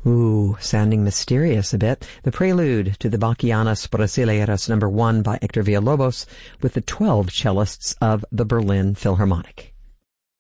Ooh, sounding mysterious a bit. The prelude to the Bachianas Brasileiras No. 1 by Hector Villalobos with the 12 cellists of the Berlin Philharmonic.